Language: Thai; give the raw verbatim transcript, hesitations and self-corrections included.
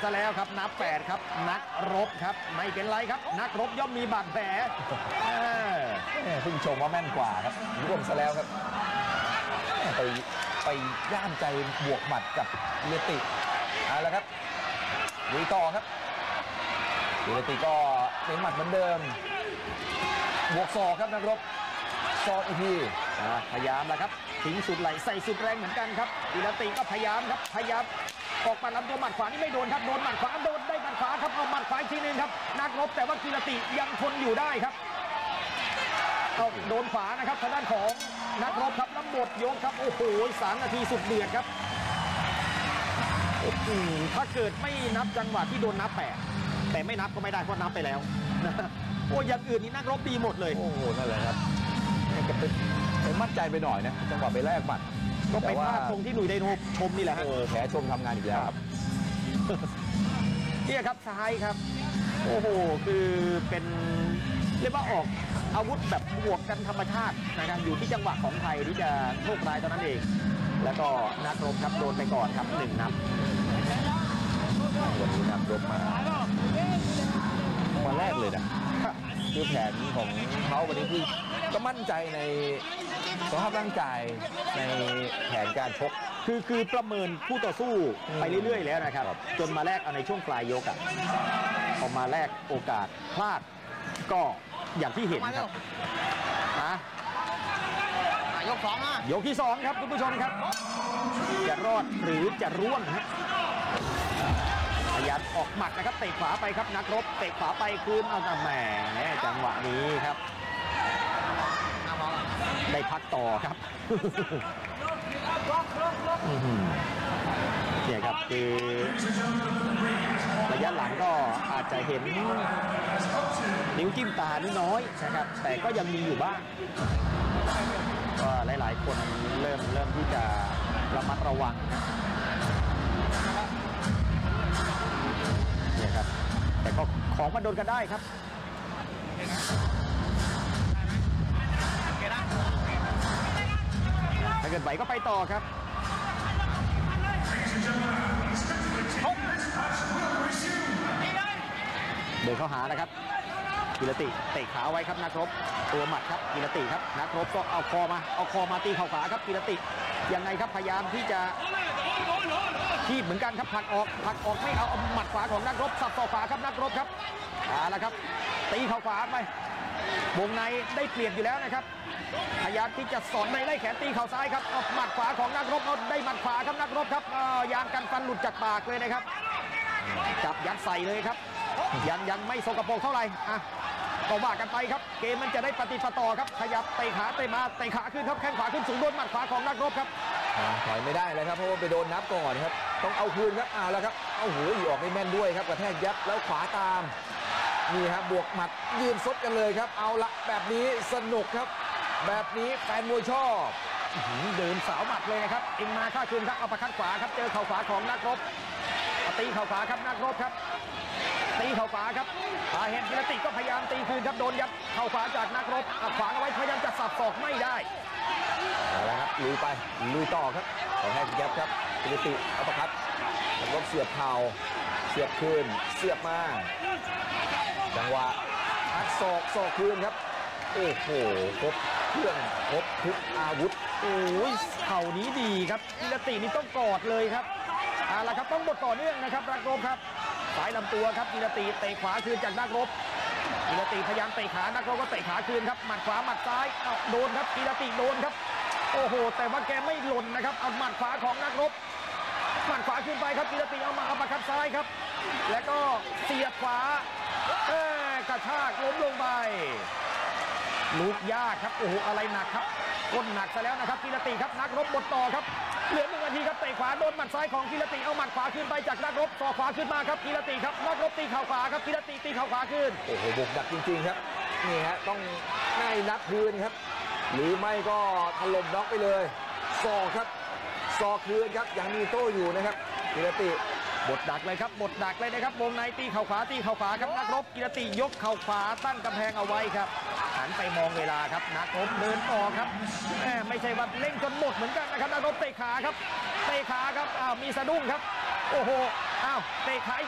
ซะแล้วครับนับแปดครับนักรบครับไม่เป็นไรครับนักรบย่อมมีบาดแผลเพิ่งชมว่าแม่นกว่าครับร่วมซะแล้วครับไปไปย่ามใจบวกหมัดกับเยติเอาละครับลุยต่อครับเยติก็เน้นหมัดเหมือนเดิมบวกศอกครับนักรบศอกอีกทีพยายามแล้วครับทิ้งสุดไหลใส่สุดแรงเหมือนกันครับเยติก็พยายามครับพยายามออกมาลำตัวหมัดขวานี่ไม่โดนครับโดนหมัดขวาโดนได้หมัดขวาครับเอาหมัดขวาอีกทีนึงครับนักรบแต่ว่ากีรติยังทนอยู่ได้ครับเอาโดนขวานะครับทางด้านของนักรบครับแล้วหมดยกครับโอ้โหสามนาทีสุดเดือดครับโอ้โหถ้าเกิดไม่นับจังหวะที่โดนนับแปดแต่ไม่นับก็ไม่ได้เพราะนับไปแล้วนะโอ้อย่างอื่นนี่นักรบดีหมดเลยโอ้โหนั่นแหละครับจะเป็นมั่นใจไปหน่อยนะจังหวะไปแลกหมัดก็ไปพลาดตรงที่หนุ่ยไดโนชมนี่แหละฮะแผลชมทำงานอีกแล้วครับเนี่ยครับซ้ายครับโอ้โหคือเป็นเรียกว่าออกอาวุธแบบบวกกันธรรมชาตินะครับอยู่ที่จังหวะของไทยที่จะโชคร้ายเท่านั้นเองแล้วก็นักรบครับโดนไปก่อนครับหนึ่งนับวันนี้นักรบมาวันแรกเลยนะคือแผนของเขาวันนี้คือก็มั่นใจในสภาพร่างกายในแผนการชกคือคือประเมินคู่ต่อสู้ไปเรื่อยๆแล้วนะครับจนมาแลกเอาในช่วงปลายยกอ่ะพอมาแลกโอกาสพลาดก็อย่างที่เห็นครับนะยกสองนะยกที่สองครับคุณผู้ชมครับจะรอดหรือจะร่วงฮะพยายามออกหมัดนะครับเตะขวาไปครับนักรบเตะขวาไปคืนเอาแต่แหมจังหวะนี้ครับได้พักต่อครับเนี่ยครับคือระยะหลังก็อาจจะเห็นนิ้วจิ้มตานี่น้อยนะครับแต่ก็ยังมีอยู่บ้างก็หลายๆคนเริ่มเริ่มที่จะระมัดระวังเนี่ยครับแต่ก็ของมันโดนกันได้ครับถ้าเกิดไหวก็ไปต่อครับเดินเข้าหานะครับกีรติเตะขาไว้ครับนักรบตัวหมัดครับกีรติครับนักรบก็เอาคอมาเอาคอมาตีเข่าขวาครับกีรติยังไงครับพยายามที่จะทีบเหมือนกันครับผลักออกผลักออกไม่เอาหมัดขวาของนักรบสับต่อขวาครับนักรบครับเอาละครับตีเข่าขวาไปวงในได้เปรียบอยู่แล้วนะครับพยายามที่จะสอนในไล่แขนตีเข่าซ้ายครับเอาหมัดขวาของนักรบเอาได้หมัดขวาครับนักรบครับยางกันฟันหลุดจากปากเลยนะครับจับยัดใส่เลยครับยังยังไม่สกปรกเท่าไหร่อ่ะก็ว่ากันไปครับเกมมันจะได้ปฏิปต่อครับขยับเตะขาเตะมาเตะขาขึ้นครับแข้งขวาขึ้นสูงโดนหมัดขวาของนักรบครับถอยไม่ได้เลยครับเพราะว่าไปโดนนับก่อนครับต้องเอาคืนครับเอาแล้วครับเอาหูออกให้แม่นด้วยครับกระแทกยัดแล้วขวาตามนี่ครับบวกหมัดยืนซดกันเลยครับเอาละแบบนี้สนุกครับแบบนี้แฟนมวยชอบเดินสาวหมัดเลยนะครับเอ็งมาข้าคืนครับเอาประคันขวาครับเจอเข่าขวาของนักรบตีเข่าขวาครับนักรบครับตีเข่าขวาครับอาเห็นกีรติก็พยายามตีคืนครับโดนยัดเข่าขวาจากนักรบขวางเอาไว้พยายามจะสับศอกไม่ได้เอาละครับลุยไปลุยต่อครับขอให้ยับครับกีรติเอาประคันนักรบเสียบเข่าเสียบคืนเสียบมาจังหวะอัดศอกศอกคืนครับโอ้โหครบเครื่องครบทุกอาวุธโอ้ยเข่านี้ดีครับกีรตินี่ต้องกอดเลยครับเอาละครับต้องบทต่อเนื่องนะครับนักรบครับสายลำตัวครับกีรติเตะขวาคืนจากนักรบกีรติพยายามเตะขานักรบก็เตะขาคืนครับหมัดขวาหมัดซ้ายเอาโดนครับกีรติโดนครับโอ้โหแต่ว่าแกไม่หล่นนะครับเอาหมัดขวาของนักรบหมัดขวาขึ้นไปครับกีรติเอามาเอาประคับซ้ายครับแล้วก็เสียบขวาเออกระชากล้มลงไปลุกยากครับโอ้โหอะไรหนักครับก้นหนักซะแล้วนะครับกีรติครับนักรบบทต่อครับเหลือหนึ่งนาทีครับเตะขวาโดนหมัดซ้ายของกีรติเอาหมัดขวาขึ้นไปจากนักรบต่อขวาขึ้นมาครับกีรติครับนักรบตีเข่าขวาครับกีรติตีเข่าขวาขึ้นโอ้โหบุกดักจริงๆครับนี่ฮะต้องให้นับคืนครับหรือไม่ก็ถล่มน็อกไปเลยศอกครับศอกคืนครับยังมีโต้อยู่นะครับกีรติบทดักเลยครับบทดักเลยนะครับวงในตีเข่าขวาตีเข่าขวาครับนักรบกีรติยกเข่าขวาตั้งกำแพงเอาไว้ครับหันไปมองเวลาครับนักรบเดินต่อครับแหมไม่ใช่ว่าเร่งจนหมดเหมือนกันนะครับนักรบเตะขาครับเตะขาครับอ้าวมีสะดุ้งครับโอ้โหอ้าวเตะขา